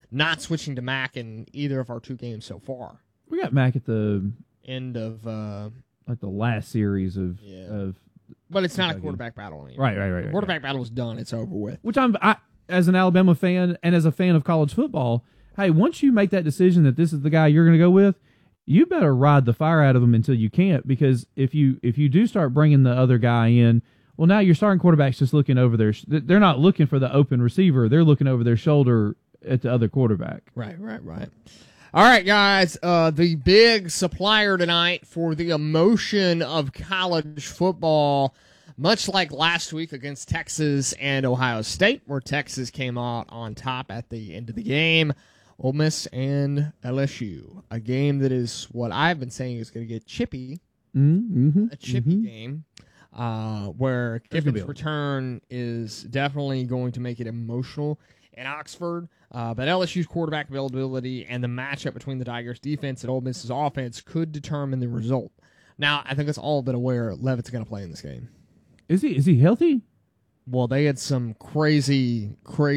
not switching to Mac in either of our two games so far. We got Mac at the End of like the last series of but it's not a quarterback battle anymore. Right. The quarterback battle is done. It's over with. Which I as an Alabama fan and as a fan of college football, hey, once you make that decision that this is the guy you're going to go with, you better ride the fire out of him until you can't, because if you do start bringing the other guy in, well, now your starting quarterback's just looking over they're not looking for the open receiver. They're looking over their shoulder at the other quarterback. Right. All right, guys, the big supplier tonight for the emotion of college football, much like last week against Texas and Ohio State, where Texas came out on top at the end of the game, Ole Miss and LSU, a game that is what I've been saying is going to get chippy, a chippy game, where Kiffin's return is definitely going to make it emotional in Oxford. But LSU's quarterback availability and the matchup between the Tigers' defense and Ole Miss's offense could determine the result. Now, I think it's all been aware Levitt's going to play in this game. Is he healthy? Well, they had some crazy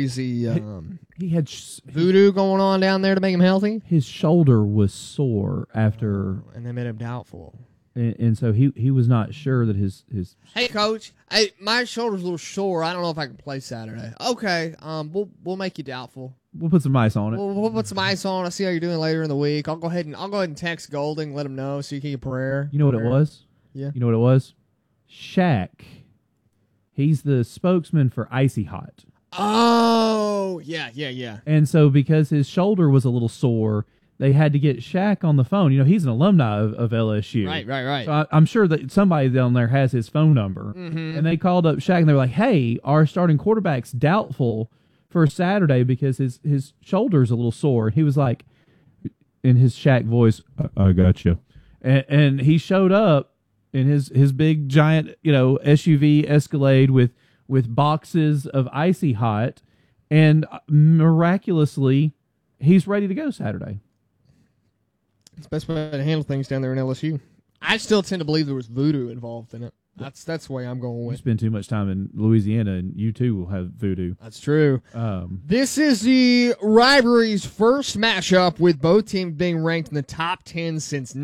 he had voodoo going on down there to make him healthy. His shoulder was sore after, and they made him doubtful. And so he was not sure that his. Hey, coach, my shoulder's a little sore. I don't know if I can play Saturday. Okay, we'll make you doubtful. We'll put some ice on it. We'll put some ice on. I'll see how you're doing later in the week. I'll go ahead and text Golding, let him know so you can get prayer. You know what it was? Yeah. You know what it was? Shaq. He's the spokesman for Icy Hot. Oh, yeah. And so because his shoulder was a little sore, they had to get Shaq on the phone. You know, he's an alumni of LSU. Right. So I'm sure that somebody down there has his phone number. Mm-hmm. And they called up Shaq, and they were like, hey, our starting quarterback's doubtful for Saturday because his shoulder's a little sore. He was like, in his Shaq voice, I got you. And he showed up in his big giant, SUV Escalade with boxes of Icy Hot, and miraculously, he's ready to go Saturday. It's the best way to handle things down there in LSU. I still tend to believe there was voodoo involved in it. That's the way I'm going with. You spend too much time in Louisiana, and you too will have voodoo. That's true. This is the rivalry's first matchup, with both teams being ranked in the top 10 since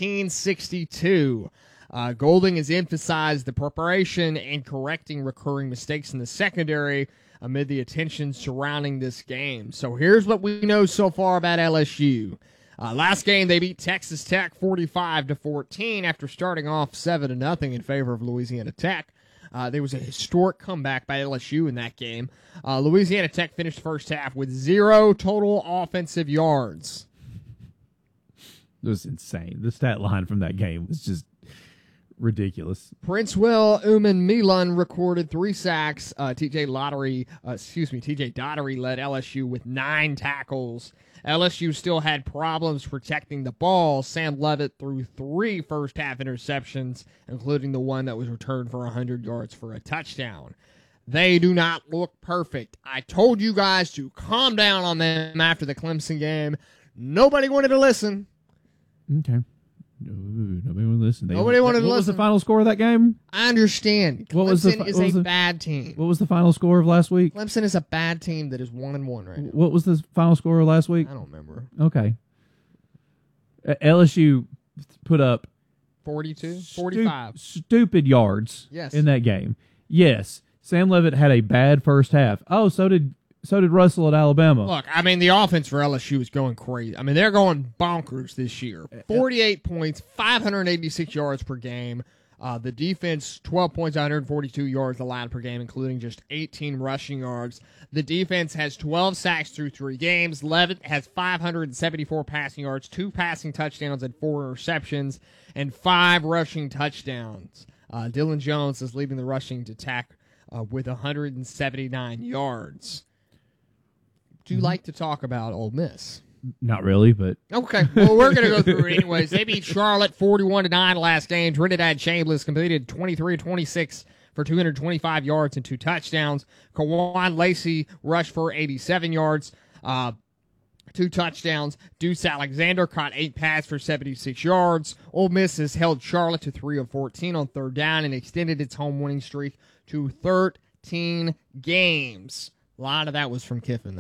1962. Golding has emphasized the preparation and correcting recurring mistakes in the secondary amid the attention surrounding this game. So here's what we know so far about LSU. Last game, they beat Texas Tech 45-14 after starting off 7-0 in favor of Louisiana Tech. There was a historic comeback by LSU in that game. Louisiana Tech finished the first half with 0 total offensive yards. It was insane. The stat line from that game was just ridiculous. Prince Will Milan recorded 3 sacks. TJ Daugherty led LSU with 9 tackles. LSU still had problems protecting the ball. Sam Levitt threw 3 first-half interceptions, including the one that was returned for 100 yards for a touchdown. They do not look perfect. I told you guys to calm down on them after the Clemson game. Nobody wanted to listen. Okay. Nobody wanted to listen. Nobody wanted to listen. What was the final score of that game? I understand. Clemson is a bad team. What was the final score of last week? Clemson is a bad team that is 1-1 right now. What was the final score of last week? I don't remember. Okay. LSU put up 42? 45. Stupid yards in that game. Yes, Sam Levitt had a bad first half. Oh, so did Russell at Alabama. Look, I mean, the offense for LSU is going crazy. I mean, they're going bonkers this year. 48 points, 586 yards per game. The defense, 12 points, 142 yards allowed per game, including just 18 rushing yards. The defense has 12 sacks through 3 games. Levitt has 574 passing yards, 2 passing touchdowns, and 4 interceptions, and 5 rushing touchdowns. Dylan Jones is leading the rushing attack with 179 yards. Do you like to talk about Ole Miss? Not really, but... Okay, well, we're going to go through it anyways. They beat Charlotte 41-9 last game. Trinidad Chambliss completed 23-26 for 225 yards and 2 touchdowns. Kawan Lacey rushed for 87 yards, 2 touchdowns. Deuce Alexander caught 8 passes for 76 yards. Ole Miss has held Charlotte to 3 of 14 on third down and extended its home winning streak to 13 games. A lot of that was from Kiffin, though.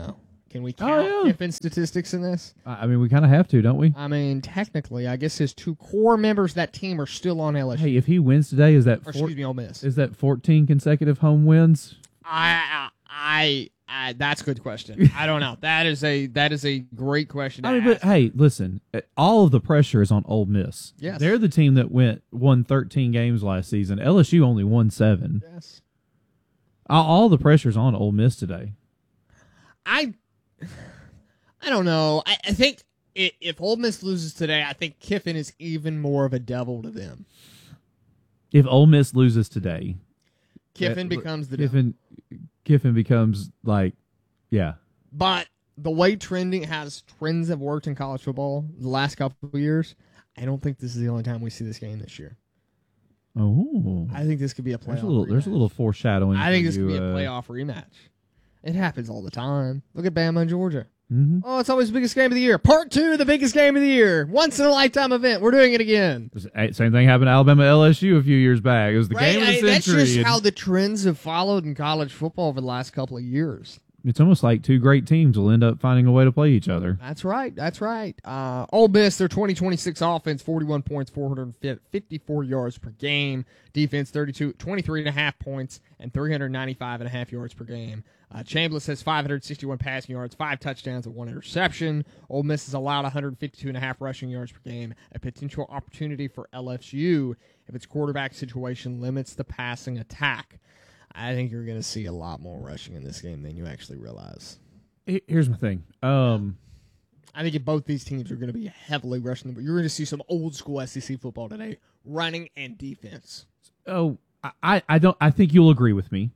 Can we count Kiffin statistics in this? I mean, we kind of have to, don't we? I mean, technically, I guess his 2 core members of that team are still on LSU. Hey, if he wins today, is that Ole Miss. Is that 14 consecutive home wins? That's a good question. I don't know. That is a great question. I mean, but hey, listen, all of the pressure is on Ole Miss. Yes. They're the team that won 13 games last season. LSU only won 7. Yes. All the pressure's on Ole Miss today. I don't know. I think if Ole Miss loses today, I think Kiffin is even more of a devil to them. If Ole Miss loses today, Kiffin becomes the devil. Kiffin becomes like, yeah. But the way trends have worked in college football the last couple of years, I don't think this is the only time we see this game this year. Oh, I think this could be a playoff. There's a little foreshadowing. I think this could be a playoff rematch. It happens all the time. Look at Bama and Georgia. Mm-hmm. Oh, it's always the biggest game of the year. Part 2, the biggest game of the year. Once in a lifetime event. We're doing it again. Same thing happened to Alabama LSU a few years back. It was the game of the century. That's just how the trends have followed in college football over the last couple of years. It's almost like 2 great teams will end up finding a way to play each other. That's right. That's right. Ole Miss, their 2026 offense, 41 points, 454 yards per game. Defense, 23.5 points and 395.5 yards per game. Chambliss has 561 passing yards, 5 touchdowns, and 1 interception. Ole Miss has allowed 152.5 rushing yards per game, a potential opportunity for LSU if its quarterback situation limits the passing attack. I think you're going to see a lot more rushing in this game than you actually realize. Here's my thing. I think both these teams are going to be heavily rushing, but you're going to see some old school SEC football today, running and defense. Oh, I think you'll agree with me.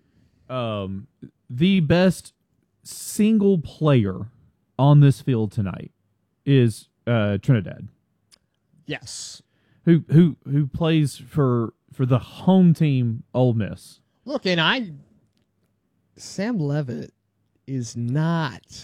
The best single player on this field tonight is Trinidad. Yes. Who plays for the home team, Ole Miss. Look, Sam Leavitt is not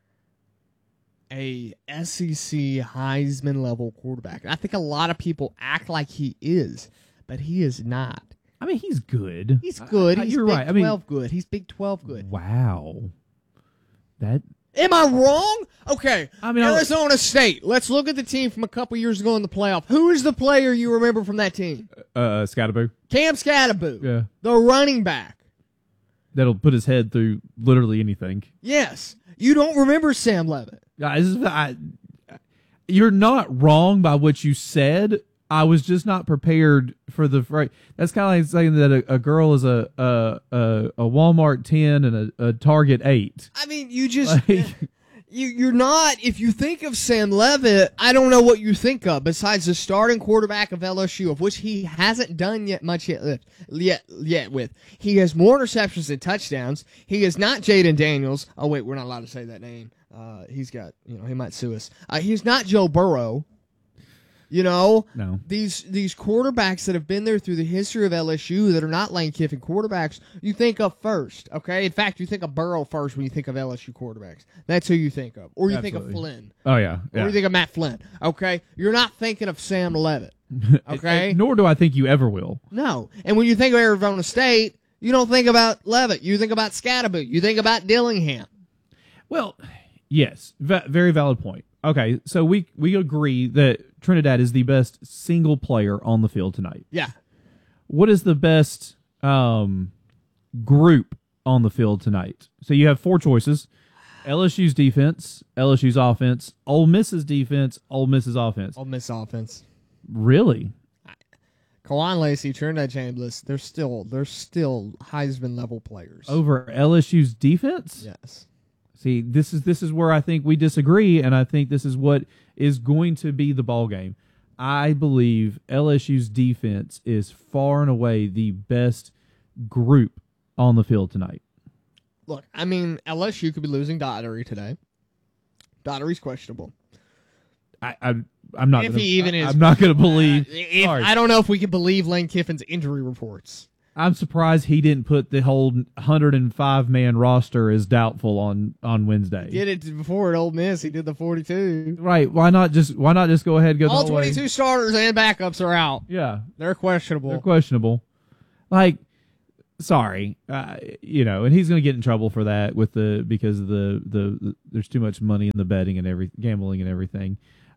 a SEC Heisman level quarterback. I think a lot of people act like he is, but he is not. I mean, he's good. He's good. He's you're Big right. 12 good. He's Big 12 good. Wow. Am I wrong? Okay. I mean, Arizona State. Let's look at the team from a couple years ago in the playoff. Who is the player you remember from that team? Scatterboo. Cam Scatterboo. Yeah. The running back. That'll put his head through literally anything. Yes. You don't remember Sam Leavitt. Guys, you're not wrong by what you said. I was just not prepared for the right. That's kind of like saying that a girl is a Walmart 10 and a Target 8. I mean, you just you're not. If you think of Sam Leavitt, I don't know what you think of besides the starting quarterback of LSU, of which he hasn't done much yet with. He has more interceptions than touchdowns. He is not Jaden Daniels. Oh wait, we're not allowed to say that name. He's got, he might sue us. He's not Joe Burrow. No. These quarterbacks that have been there through the history of LSU that are not Lane Kiffin quarterbacks, you think of first, okay? In fact, you think of Burrow first when you think of LSU quarterbacks. That's who you think of. Or you think of Flynn. Oh, yeah. Or you think of Matt Flynn, okay? You're not thinking of Sam Leavitt, okay? Nor do I think you ever will. No. And when you think of Arizona State, you don't think about Leavitt. You think about Scatterboo. You think about Dillingham. Well, yes. Very valid point. Okay, so we agree that Trinidad is the best single player on the field tonight. Yeah. What is the best group on the field tonight? So you have 4 choices. LSU's defense, LSU's offense, Ole Miss's defense, Ole Miss's offense. Ole Miss offense. Really? Kawan Lacey, Trinidad Chambliss, they're still Heisman level players. Over LSU's defense? Yes. See, this is where I think we disagree, and I think this is what is going to be the ball game. I believe LSU's defense is far and away the best group on the field tonight. Look, I mean, LSU could be losing Daugherty today. Daugherty's questionable. I'm not. If he even is, I'm not going to believe. I don't know if we can believe Lane Kiffin's injury reports. I'm surprised he didn't put the whole 105-man roster as doubtful on Wednesday. He did it before at Ole Miss. He did the 42. Right. Why not just go ahead and go all the whole 22 way? Starters and backups are out. Yeah. They're questionable. Like, sorry, and he's going to get in trouble for that because of the there's too much money in the betting and gambling and everything.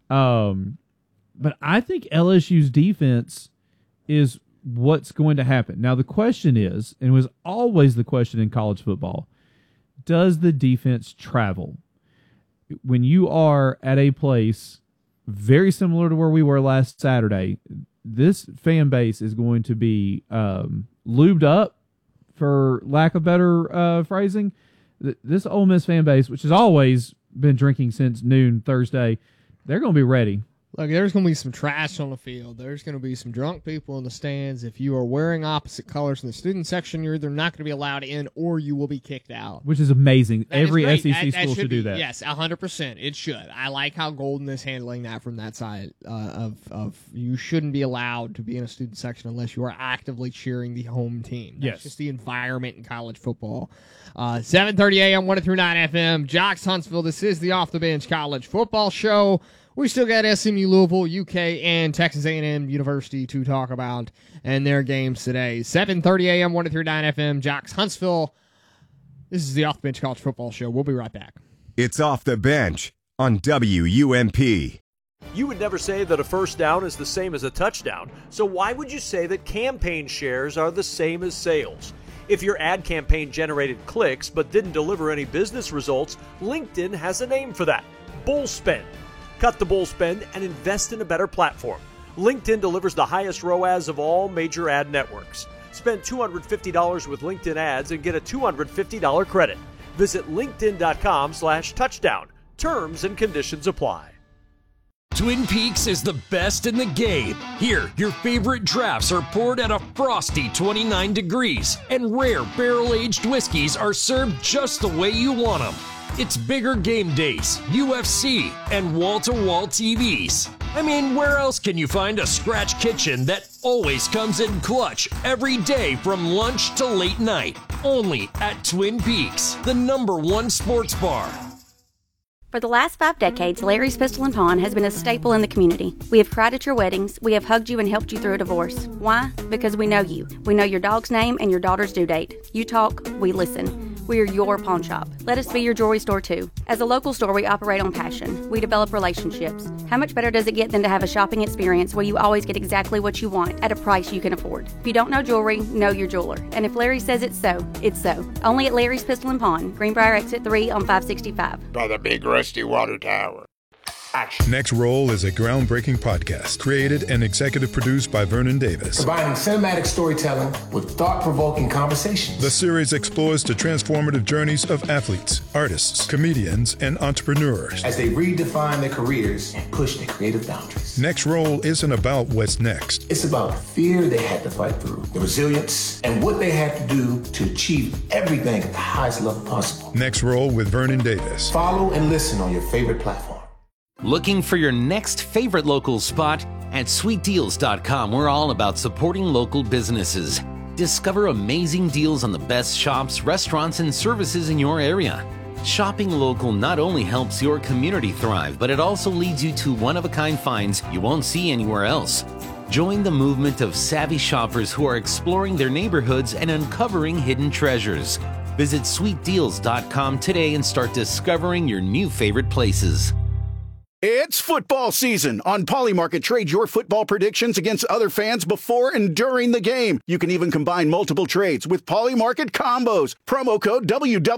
But I think LSU's defense is what's going to happen. Now, the question is, and it was always the question in college football, does the defense travel? When you are at a place very similar to where we were last Saturday, this fan base is going to be lubed up, for lack of better phrasing. This Ole Miss fan base, which has always been drinking since noon Thursday, they're going to be ready. Look, there's going to be some trash on the field. There's going to be some drunk people in the stands. If you are wearing opposite colors in the student section, you're either not going to be allowed in or you will be kicked out. Which is amazing. Every SEC school should do that. Yes, 100%. It should. I like how Golden is handling that from that side of you shouldn't be allowed to be in a student section unless you are actively cheering the home team. That's just the environment in college football. 7:30 a.m., 1 through 9 FM, Jocks Huntsville. This is the Off the Bench College Football Show. We still got SMU, Louisville, UK, and Texas A&M University to talk about and their games today. 7:30 a.m., 1 through 9 FM, Jocks Huntsville. This is the Off the Bench College Football Show. We'll be right back. It's Off the Bench on WUMP. You would never say that a first down is the same as a touchdown, so why would you say that campaign shares are the same as sales? If your ad campaign generated clicks but didn't deliver any business results, LinkedIn has a name for that: bull spend. Cut the bull spend and invest in a better platform. LinkedIn delivers the highest ROAS of all major ad networks. Spend $250 with LinkedIn ads and get a $250 credit. Visit linkedin.com/touchdown. Terms and conditions apply. Twin Peaks is the best in the game. Here, your favorite drafts are poured at a frosty 29 degrees, and rare barrel-aged whiskeys are served just the way you want them. It's bigger game days, UFC, and wall-to-wall TVs. I mean, where else can you find a scratch kitchen that always comes in clutch every day from lunch to late night? Only at Twin Peaks, the #1 sports bar. For the last 5 decades, Larry's Pistol and Pawn has been a staple in the community. We have cried at your weddings. We have hugged you and helped you through a divorce. Why? Because we know you. We know your dog's name and your daughter's due date. You talk, we listen. We are your pawn shop. Let us be your jewelry store too. As a local store, we operate on passion. We develop relationships. How much better does it get than to have a shopping experience where you always get exactly what you want at a price you can afford? If you don't know jewelry, know your jeweler. And if Larry says it's so, it's so. Only at Larry's Pistol and Pawn, Greenbrier Exit 3 on 565. By the big rusty water tower. Action. Next Roll is a groundbreaking podcast created and executive produced by Vernon Davis. Combining cinematic storytelling with thought-provoking conversations. The series explores the transformative journeys of athletes, artists, comedians, and entrepreneurs as they redefine their careers and push their creative boundaries. Next Roll isn't about what's next. It's about the fear they had to fight through, the resilience, and what they had to do to achieve everything at the highest level possible. Next Roll with Vernon Davis. Follow and listen on your favorite platform. Looking for your next favorite local spot? At sweetdeals.com, we're all about supporting local businesses. Discover amazing deals on the best shops, restaurants, and services in your area. Shopping local not only helps your community thrive, but it also leads you to one-of-a-kind finds you won't see anywhere else. Join the movement of savvy shoppers who are exploring their neighborhoods and uncovering hidden treasures. Visit sweetdeals.com today and start discovering your new favorite places. It's football season. On Polymarket, trade your football predictions against other fans before and during the game. You can even combine multiple trades with Polymarket combos. Promo code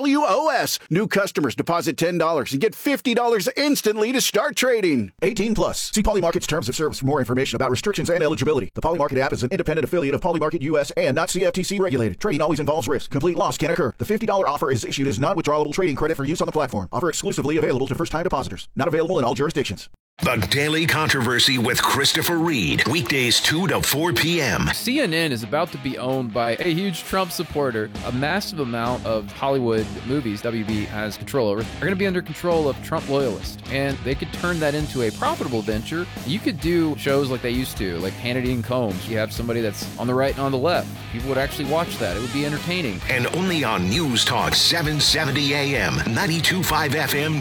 WWOS. New customers deposit $10 and get $50 instantly to start trading. 18 plus. See Polymarket's terms of service for more information about restrictions and eligibility. The Polymarket app is an independent affiliate of Polymarket US and not CFTC regulated. Trading always involves risk. Complete loss can occur. The $50 offer is issued as non-withdrawable trading credit for use on the platform. Offer exclusively available to first-time depositors. Not available in all jurisdictions. The Daily Controversy with Christopher Reed. Weekdays 2 to 4 p.m. CNN is about to be owned by a huge Trump supporter. A massive amount of Hollywood movies WB has control over are going to be under control of Trump loyalists. And they could turn that into a profitable venture. You could do shows like they used to, like Hannity and Combs. You have somebody that's on the right and on the left. People would actually watch that. It would be entertaining. And only on News Talk 770 AM, 92.5 FM,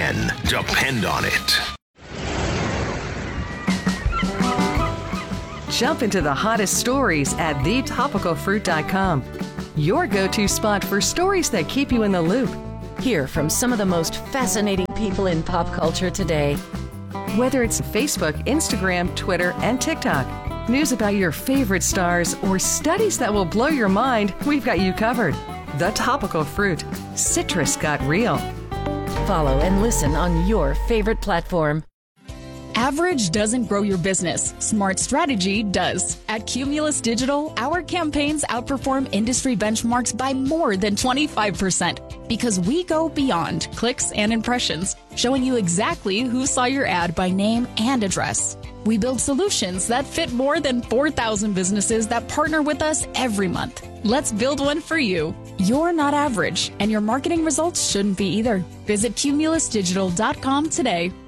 WVNN. Depend on it. Jump into the hottest stories at thetopicalfruit.com. Your go-to spot for stories that keep you in the loop. Hear from some of the most fascinating people in pop culture today. Whether it's Facebook, Instagram, Twitter, and TikTok, news about your favorite stars, or studies that will blow your mind, we've got you covered. The Topical Fruit. Citrus got real. Follow and listen on your favorite platform. Average doesn't grow your business. Smart strategy does. At Cumulus Digital, our campaigns outperform industry benchmarks by more than 25% because we go beyond clicks and impressions, showing you exactly who saw your ad by name and address. We build solutions that fit more than 4,000 businesses that partner with us every month. Let's build one for you. You're not average, and your marketing results shouldn't be either. Visit cumulusdigital.com today.